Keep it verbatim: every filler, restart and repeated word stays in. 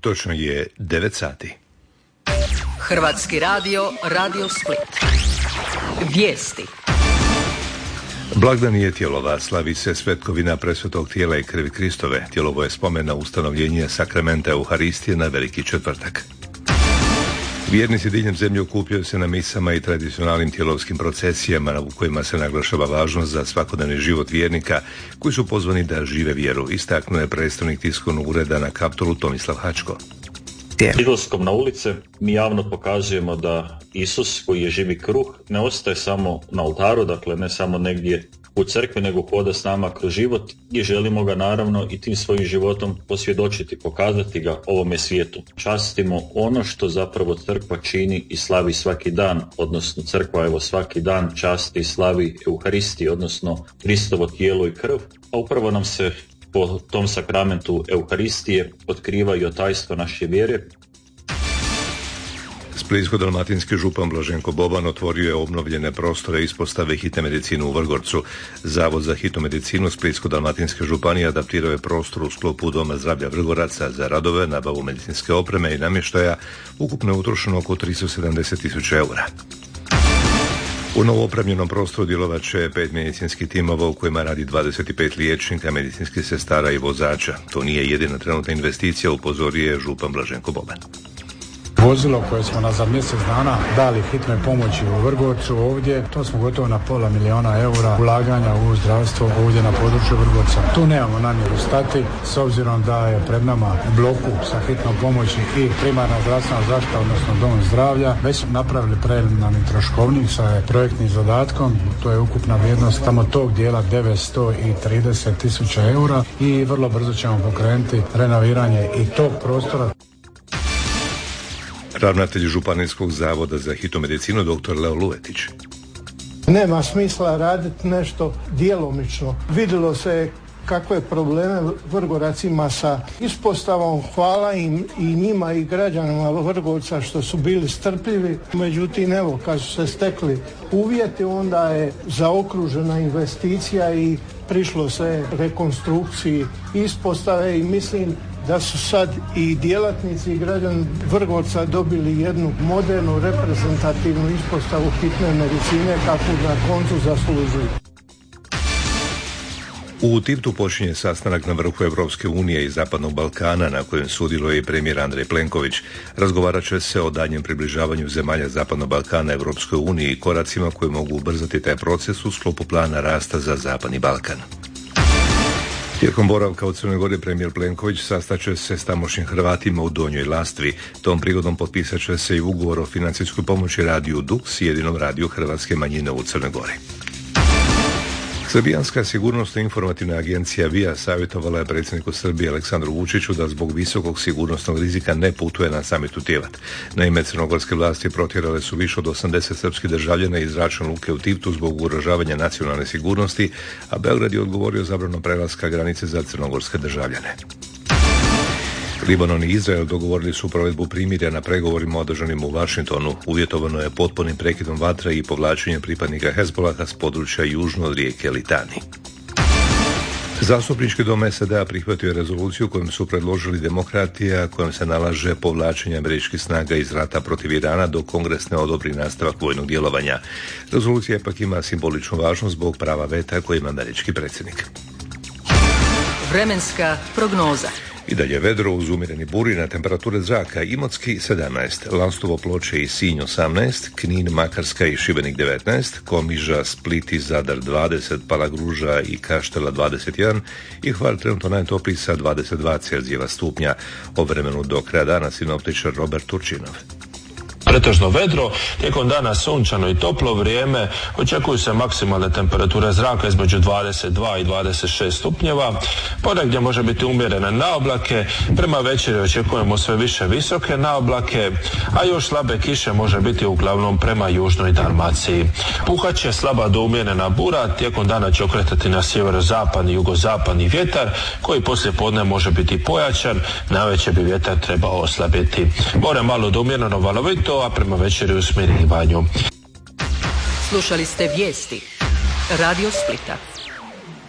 Točno je devet sati. Hrvatski radio, Radio Split. Vijesti. Blagdan je Tjelova, slavi se svetkovina presvetog tijela i krvi Kristove. Tjelovo je spomen na ustanovljenje sakramenta Euharistije na Veliki četvrtak. Vjernici diljem zemlje okupljaju se na misama i tradicionalnim tjelovskim procesijama u kojima se naglašava važnost za svakodnevni život vjernika koji su pozvani da žive vjeru, istaknuo je predstavnik tiskovnog ureda na Kaptolu Tomislav Hačko. Izlaskom na ulice mi javno pokazujemo da Isus, koji je živi kruh, ne ostaje samo na oltaru, dakle ne samo negdje u crkvi, nego hoda s nama kroz život i želimo ga naravno i tim svojim životom posvjedočiti, pokazati ga ovome svijetu. Častimo ono što zapravo crkva čini i slavi svaki dan, odnosno crkva evo svaki dan časti i slavi Euharistiju, odnosno Kristovo tijelo i krv, a upravo nam se po tom sakramentu Euharistije otkriva i tajstvo naše vjere. Splitsko-dalmatinski župan Blaženko Boban otvorio je obnovljene prostore ispostave hitne medicine u Vrgorcu. Zavod za hitnu medicinu Splitsko-dalmatinske županije adaptirao je prostor u sklopu Doma zdravlja Vrgoraca za radove, nabavu medicinske opreme i namještaja. Ukupno je utrošeno oko tristo sedamdeset tisuća eura. U novoopremljenom prostoru djelovat će pet medicinskih timova u kojima radi dvadeset pet liječnika, medicinskih sestara i vozača. To nije jedina trenutna investicija, upozorio je župan Blaženko Boban. Vozilo koje smo na za mjesec dana dali hitnoj pomoći u Vrgorcu ovdje, to smo gotovo na pola miliona eura ulaganja u zdravstvo ovdje na području Vrgorca. Tu nemamo namjeru stati, s obzirom da je pred nama u bloku sa hitnom pomoći i primarna zdravstvena zaštita, odnosno dom zdravlja. Već smo napravili preliminarni troškovnik sa projektnim zadatkom, to je ukupna vrijednost tamo tog dijela devetsto trideset tisuća eura i vrlo brzo ćemo pokrenuti renoviranje i tog prostora. Ravnatelj Županijskog zavoda za hitnu medicinu doktor Leo Luvetić. Nema smisla raditi nešto djelomično. Vidjelo se kakve probleme Vrgorac ima sa ispostavom. Hvala im i njima i građanima Vrgorca što su bili strpljivi. Međutim, evo, kad su se stekli uvjeti, onda je zaokružena investicija i prišlo se rekonstrukciji ispostave i mislim da su sad i djelatnici i građani Vrgorca dobili jednu modernu reprezentativnu ispostavu hitne medicine kakvu na koncu zaslužuju. U Tivtu počinje sastanak na vrhu Europske unije i Zapadnog Balkana na kojem sudjeluje i premijer Andrej Plenković. Razgovarat će se o daljnjem približavanju zemalja Zapadnog Balkana Europskoj uniji i koracima koji mogu ubrzati taj proces u sklopu plana rasta za Zapadni Balkan. Tijekom boravka u Crnoj Gori premijer Plenković sastaće se s tamošnjim Hrvatima u Donjoj Lastvi. Tom prigodom potpisat će se i ugovor o financijskoj pomoći radiju Dux, jedinom radiju hrvatske manjine u Crnoj Gori. Srbijanska sigurnosno informativna agencija V I A savjetovala je predsjedniku Srbije Aleksandru Vučiću da zbog visokog sigurnosnog rizika ne putuje na samit u Tivat. Naime, crnogorske vlasti protjerale su više od osamdeset srpskih državljana iz zračne luke u Tivtu zbog ugrožavanja nacionalne sigurnosti, a Beograd je odgovorio zabranom prelaska granice za crnogorske državljane. Libanon i Izrael dogovorili su provedbu primirja na pregovorima održanim u Washingtonu. Uvjetovano je potpunim prekidom vatra i povlačenjem pripadnika Hezbolaha s područja južno od rijeke Litani. Zastupnički dom S A D-a prihvatio je rezoluciju kojom su predložili demokratija kojom se nalaže povlačenje američkih snaga iz rata protiv Irana dok kongres ne odobri nastavak vojnog djelovanja. Rezolucija ipak ima simboličnu važnost zbog prava veta koji ima američki predsjednik. Vremenska prognoza. I dalje vedro uz umjereni burina, temperature zraka Imotski sedamnaest, Lastovo, Ploče i Sinj osamnaest, Knin, Makarska i Šibenik devetnaest, Komiža, Split i Zadar dvadeset, Palagruža i Kaštela dvadeset jedan i Hvar trenutno najtopliji sa dvadeset dva Celzijeva stupnja. O vremenu do kraja dana sinoptičar Robert Turčinov. Pretežno vedro, tijekom dana sunčano i toplo vrijeme, očekuju se maksimalne temperature zraka između dvadeset dva i dvadeset šest stupnjeva, ponegdje može biti umjerene naoblake, prema večeri očekujemo sve više visoke naoblake, a još slabe kiše može biti uglavnom prema južnoj Dalmaciji. Puhat će slaba do umjerena bura, tijekom dana će okretati na sjeverozapadni i jugozapadni vjetar, koji poslije podne može biti pojačan, navečer bi vjetar trebao oslabiti. More malo do umjereno valovito, a prema večeri u smirivanju. Slušali ste vijesti Radio Splita.